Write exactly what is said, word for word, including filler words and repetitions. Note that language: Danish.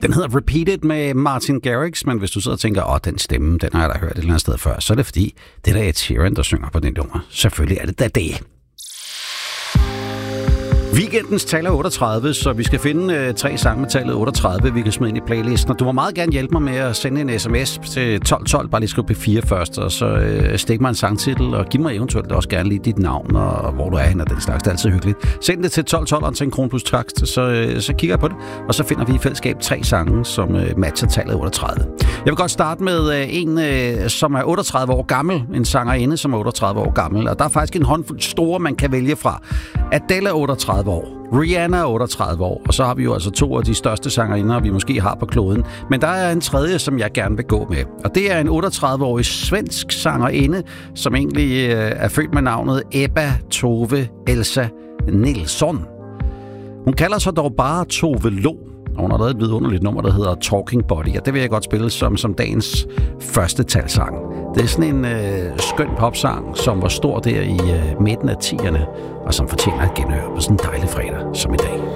Den hedder Repeated med Martin Garrix, men hvis du sidder og tænker, åh, den stemme, den har jeg da hørt et eller andet sted før, så er det fordi, det der er Ed Sheeran, der synger på den nummer. Selvfølgelig er det da det. Weekendens tal er otteogtredive, så vi skal finde øh, tre sange med tallet otteogtredive, vi kan smide ind i playlisten. Og du må meget gerne hjælpe mig med at sende en sms til tolv tolv, bare lige skriv P fire først, og så øh, stik mig en sangtitel, og giv mig eventuelt også gerne lige dit navn, og hvor du er henne, og den slags. Det er altid hyggeligt. Send det til tolv tolv og til en krone plus takst, så, øh, så kigger jeg på det, og så finder vi i fællesskab tre sange, som øh, matcher tallet otteogtredive. Jeg vil godt starte med øh, en, øh, som er otteogtredive år gammel, en sangerinde, som er otteogtredive år gammel, og der er faktisk en håndfuld store, man kan vælge fra. Adele er otteogtredive år. Rihanna er otteogtredive år, og så har vi jo altså to af de største sangerinder, vi måske har på kloden. Men der er en tredje, som jeg gerne vil gå med. Og det er en otteogtredive-årig svensk sangerinde, som egentlig øh, er født med navnet Ebba Tove Elsa Nilsson. Hun kalder sig dog bare Tove Lo, og hun har lavet et vidunderligt nummer, der hedder Talking Body, og det vil jeg godt spille som, som dagens første talsang. Det er sådan en øh, skøn popsang, som var stor der i øh, midten af tierne, og som fortjener at genhøre på sådan en dejlig fredag som i dag.